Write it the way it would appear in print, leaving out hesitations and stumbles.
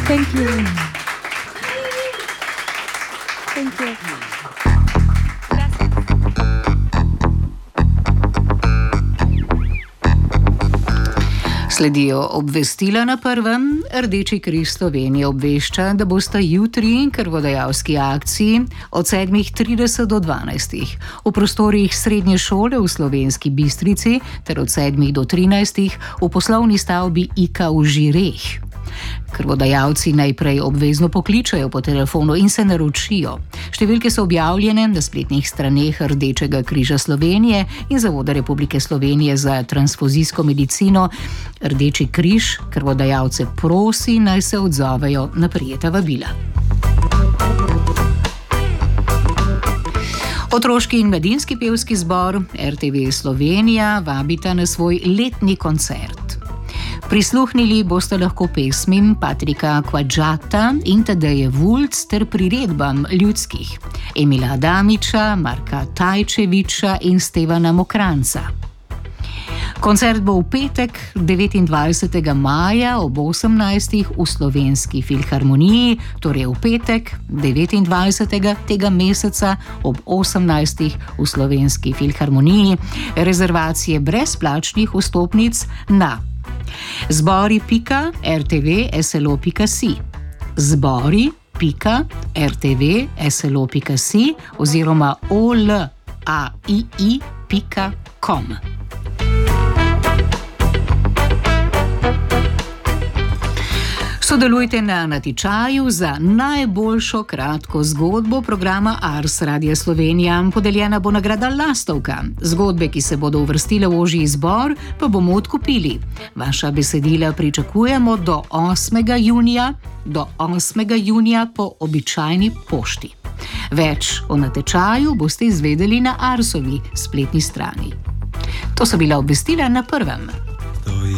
Thank you. Thank you. Sledijo obvestila na prvem. Rdeči križ Slovenije obvešča, da bosta jutri krvodajalski akciji od 7:30 do 12. v prostorih srednje šole v Slovenski Bistrici ter od 7 do 13 v poslovni stavbi IKA v Žireh. Krvodajalci najprej obvezno pokličajo po telefonu in se naročijo. Številke so objavljene na spletnih straneh Rdečega križa Slovenije in Zavoda Republike Slovenije za transfuzijsko medicino. Rdeči križ krvodajalce prosi, naj se odzovejo na prejeta vabila. Otroški in mladinski pevski zbor RTV Slovenija vabita na svoj letni koncert. Prisluhnili boste lahko pesmim Patrika Kvadžata in Tadeje Vulc ter priredbam ljudskih Emila Adamiča, Marka Tajčeviča in Stevana Mokranca. Koncert bo v petek 29. maja ob 18. v Slovenski filharmoniji, torej v petek 29. tega meseca ob 18. v Slovenski filharmoniji. Rezervacije brezplačnih vstopnic na zbori.rtv.slo.si zbori.rtv.slo.si oziroma olaii.com. Sodelujte na natečaju za najboljšo kratko zgodbo programa Ars Radia Slovenija. Podeljena bo nagrada Lastovka. Zgodbe, ki se bodo uvrstile v ožji izbor, pa bomo odkupili. Vaša besedila pričakujemo do 8. junija po običajni pošti. Več o natečaju boste izvedeli na Arsovi spletni strani. To so bila obvestila na prvem.